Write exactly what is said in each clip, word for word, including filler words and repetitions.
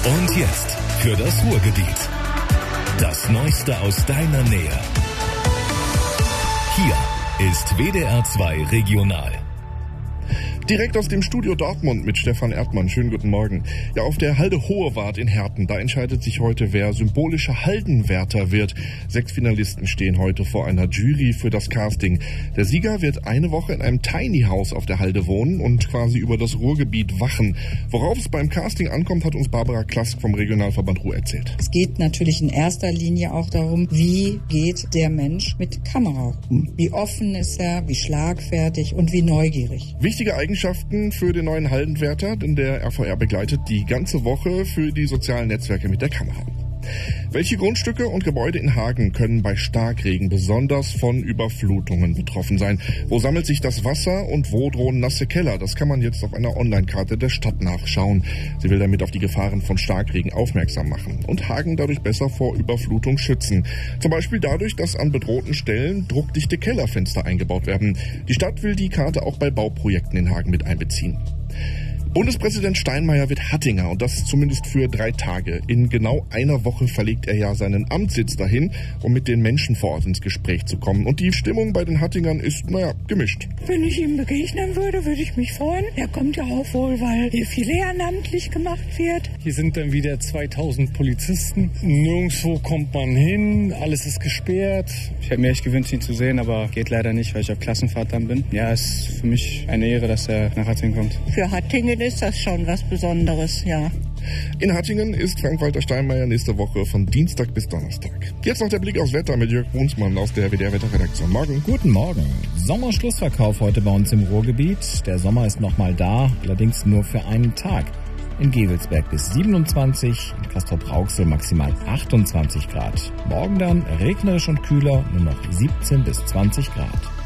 Und jetzt für das Ruhrgebiet. Das Neueste aus deiner Nähe. Hier ist W D R zwei Regional. Direkt aus dem Studio Dortmund mit Stefan Erdmann. Schönen guten Morgen. Ja, auf der Halde Hohewart in Herten, da entscheidet sich heute, wer symbolischer Haldenwärter wird. Sechs Finalisten stehen heute vor einer Jury für das Casting. Der Sieger wird eine Woche in einem Tiny House auf der Halde wohnen und quasi über das Ruhrgebiet wachen. Worauf es beim Casting ankommt, hat uns Barbara Klask vom Regionalverband Ruhr erzählt. Es geht natürlich in erster Linie auch darum, wie geht der Mensch mit Kamera um? Wie offen ist er, wie schlagfertig und wie neugierig? Wichtige Eigenschaften für den neuen Haldenwärter, denn der R V R begleitet die ganze Woche für die sozialen Netzwerke mit der Kamera. Welche Grundstücke und Gebäude in Hagen können bei Starkregen besonders von Überflutungen betroffen sein? Wo sammelt sich das Wasser und wo drohen nasse Keller? Das kann man jetzt auf einer Online-Karte der Stadt nachschauen. Sie will damit auf die Gefahren von Starkregen aufmerksam machen und Hagen dadurch besser vor Überflutung schützen. Zum Beispiel dadurch, dass an bedrohten Stellen druckdichte Kellerfenster eingebaut werden. Die Stadt will die Karte auch bei Bauprojekten in Hagen mit einbeziehen. Bundespräsident Steinmeier wird Hattinger und das zumindest für drei Tage. In genau einer Woche verlegt er ja seinen Amtssitz dahin, um mit den Menschen vor Ort ins Gespräch zu kommen. Und die Stimmung bei den Hattingern ist, naja, gemischt. Wenn ich ihm begegnen würde, würde ich mich freuen. Er kommt ja auch wohl, weil hier viel ehrenamtlich gemacht wird. Hier sind dann wieder zweitausend Polizisten. Nirgendwo kommt man hin, alles ist gesperrt. Ich hätte mir echt gewünscht, ihn zu sehen, aber geht leider nicht, weil ich auf Klassenfahrt dann bin. Ja, es ist für mich eine Ehre, dass er nach Hattingen kommt. Für Hattingen ist das schon was Besonderes, ja. In Hattingen ist Frank-Walter Steinmeier nächste Woche von Dienstag bis Donnerstag. Jetzt noch der Blick aufs Wetter mit Jörg Brunsmann aus der W D R-Wetterredaktion. Morgen. Guten Morgen. Sommerschlussverkauf heute bei uns im Ruhrgebiet. Der Sommer ist nochmal da, allerdings nur für einen Tag. In Gevelsberg bis siebenundzwanzig, in Castrop-Rauxel maximal achtundzwanzig Grad. Morgen dann regnerisch und kühler, nur noch siebzehn bis zwanzig Grad.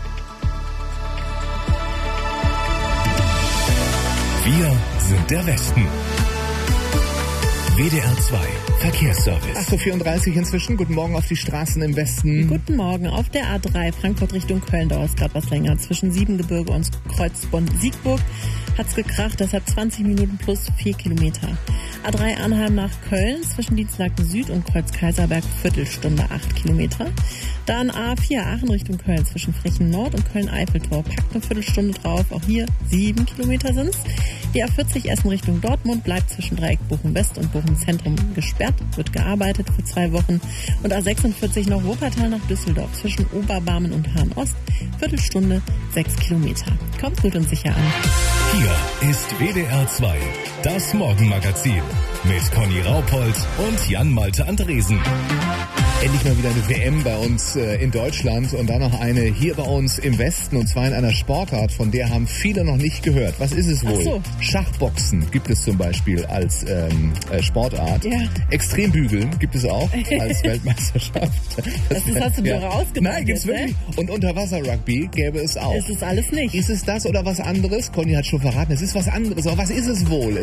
Wir sind der Westen. W D R zwei Verkehrsservice. acht Uhr vierunddreißig inzwischen. Guten Morgen auf die Straßen im Westen. Guten Morgen. Auf der A drei Frankfurt Richtung Köln dauert es gerade was länger. Zwischen Siebengebirge und Kreuzbonn-Siegburg hat's gekracht. Deshalb zwanzig Minuten plus vier Kilometer. A drei Arnheim nach Köln zwischen Dienstlaken Süd und Kreuz-Kaiserberg Viertelstunde acht Kilometer. Dann A vier Aachen Richtung Köln zwischen Frechen Nord und Köln-Eiffeltor. Packt eine Viertelstunde drauf. Auch hier sieben Kilometer sind's. Die A vierzig Essen Richtung Dortmund bleibt zwischen Dreieck Bochum-West und Bochum-Zentrum gesperrt. Wird gearbeitet für zwei Wochen. Und A sechsundvierzig noch Wuppertal nach Düsseldorf zwischen Oberbarmen und Hahn-Ost. Viertelstunde, sechs Kilometer. Kommt gut und sicher an. Hier ist W D R zwei, das Morgenmagazin mit Conny Raupold und Jan-Malte Andresen. Endlich mal wieder eine W M bei uns äh, in Deutschland und dann noch eine hier bei uns im Westen und zwar in einer Sportart, von der haben viele noch nicht gehört. Was ist es wohl? Ach so. Schachboxen gibt es zum Beispiel als ähm, äh, Sportart. Ja. Extrembügeln gibt es auch als Weltmeisterschaft. Das, das ist, hast du mir ja. rausgebracht. Nein, gibt's wirklich. Ne? Und Unterwasser-Rugby gäbe es auch. Es ist alles nicht. Ist es das oder was anderes? Conny hat schon verraten, es ist was anderes. Aber was ist es wohl?